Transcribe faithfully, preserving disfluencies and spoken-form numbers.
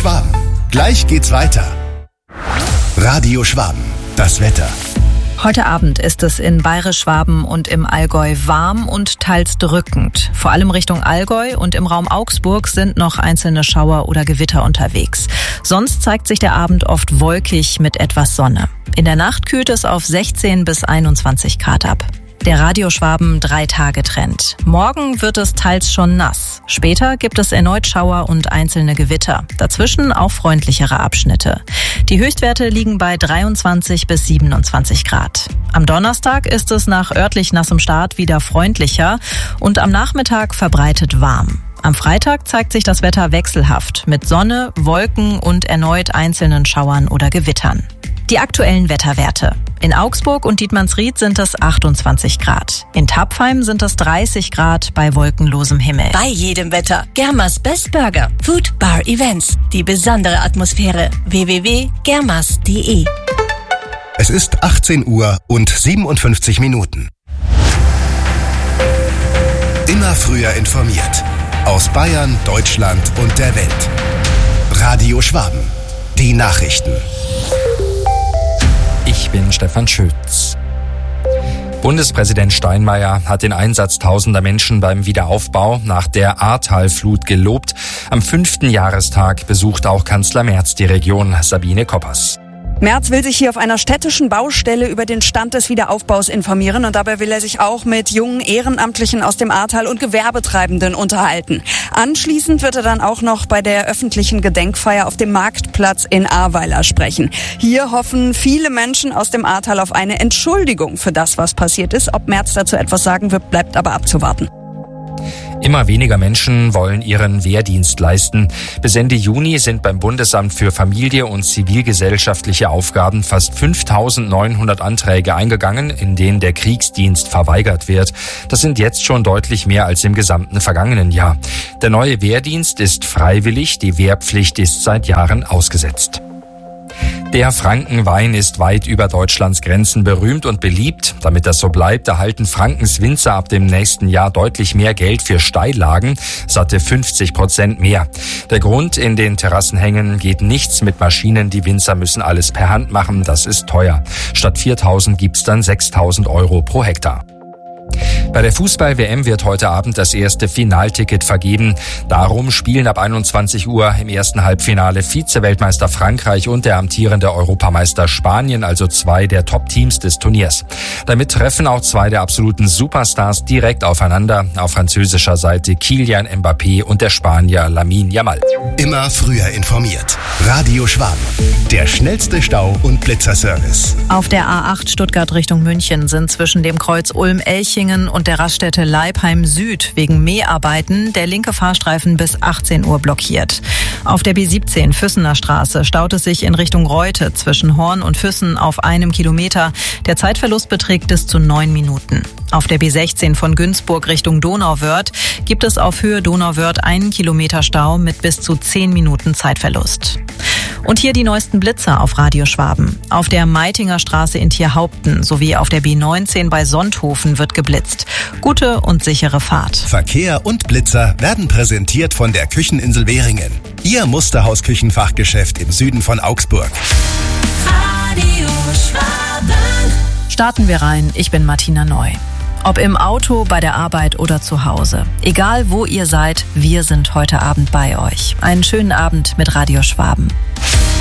Schwaben. Gleich geht's weiter. Radio Schwaben. Das Wetter. Heute Abend ist es in Bayerisch-Schwaben und im Allgäu warm und teils drückend. Vor allem Richtung Allgäu und im Raum Augsburg sind noch einzelne Schauer oder Gewitter unterwegs. Sonst zeigt sich der Abend oft wolkig mit etwas Sonne. In der Nacht kühlt es auf sechzehn bis einundzwanzig Grad ab. Der Radio Schwaben Drei-Tage-Trend. Morgen wird es teils schon nass. Später gibt es erneut Schauer und einzelne Gewitter. Dazwischen auch freundlichere Abschnitte. Die Höchstwerte liegen bei dreiundzwanzig bis siebenundzwanzig Grad. Am Donnerstag ist es nach örtlich nassem Start wieder freundlicher und am Nachmittag verbreitet warm. Am Freitag zeigt sich das Wetter wechselhaft mit Sonne, Wolken und erneut einzelnen Schauern oder Gewittern. Die aktuellen Wetterwerte. In Augsburg und Dietmannsried sind es achtundzwanzig Grad. In Tapfheim sind es dreißig Grad bei wolkenlosem Himmel. Bei jedem Wetter. Germas Best Burger. Food Bar Events. Die besondere Atmosphäre. w w w punkt germas punkt de. Es ist achtzehn Uhr und siebenundfünfzig Minuten. Immer früher informiert. Aus Bayern, Deutschland und der Welt. Radio Schwaben. Die Nachrichten. Ich bin Stefan Schütz. Bundespräsident Steinmeier hat den Einsatz tausender Menschen beim Wiederaufbau nach der Ahrtal-Flut gelobt. Am fünften Jahrestag besucht auch Kanzler Merz die Region. Sabine Koppers. Merz will sich hier auf einer städtischen Baustelle über den Stand des Wiederaufbaus informieren und dabei will er sich auch mit jungen Ehrenamtlichen aus dem Ahrtal und Gewerbetreibenden unterhalten. Anschließend wird er dann auch noch bei der öffentlichen Gedenkfeier auf dem Marktplatz in Ahrweiler sprechen. Hier hoffen viele Menschen aus dem Ahrtal auf eine Entschuldigung für das, was passiert ist. Ob Merz dazu etwas sagen wird, bleibt aber abzuwarten. Immer weniger Menschen wollen ihren Wehrdienst leisten. Bis Ende Juni sind beim Bundesamt für Familie und zivilgesellschaftliche Aufgaben fast fünftausendneunhundert Anträge eingegangen, in denen der Kriegsdienst verweigert wird. Das sind jetzt schon deutlich mehr als im gesamten vergangenen Jahr. Der neue Wehrdienst ist freiwillig, die Wehrpflicht ist seit Jahren ausgesetzt. Der Frankenwein ist weit über Deutschlands Grenzen berühmt und beliebt. Damit das so bleibt, erhalten Frankens Winzer ab dem nächsten Jahr deutlich mehr Geld für Steillagen, satte fünfzig Prozent mehr. Der Grund: in den Terrassenhängen geht nichts mit Maschinen, die Winzer müssen alles per Hand machen, das ist teuer. Statt viertausend gibt's dann sechstausend Euro pro Hektar. Bei der Fußball-W M wird heute Abend das erste Finalticket vergeben. Darum spielen ab einundzwanzig Uhr im ersten Halbfinale Vize-Weltmeister Frankreich und der amtierende Europameister Spanien, also zwei der Top-Teams des Turniers. Damit treffen auch zwei der absoluten Superstars direkt aufeinander. Auf französischer Seite Kylian Mbappé und der Spanier Lamine Yamal. Immer früher informiert. Radio Schwaben. Der schnellste Stau- und Blitzerservice. Auf der A acht Stuttgart Richtung München sind zwischen dem Kreuz Ulm-Elchingen und der Raststätte Leipheim Süd wegen Mäharbeiten der linke Fahrstreifen bis achtzehn Uhr blockiert. Auf der B siebzehn Füssener Straße staut es sich in Richtung Reute zwischen Horn und Füssen auf einem Kilometer. Der Zeitverlust beträgt bis zu neun Minuten. Auf der B sechzehn von Günzburg Richtung Donauwörth gibt es auf Höhe Donauwörth einen Kilometer Stau mit bis zu zehn Minuten Zeitverlust. Und hier die neuesten Blitzer auf Radio Schwaben. Auf der Meitinger Straße in Tierhaupten sowie auf der B neunzehn bei Sonthofen wird geblitzt. Gute und sichere Fahrt. Verkehr und Blitzer werden präsentiert von der Kücheninsel Währingen. Ihr Musterhaus-Küchenfachgeschäft im Süden von Augsburg. Radio Schwaben. Starten wir rein. Ich bin Martina Neu. Ob im Auto, bei der Arbeit oder zu Hause. Egal wo ihr seid, wir sind heute Abend bei euch. Einen schönen Abend mit Radio Schwaben.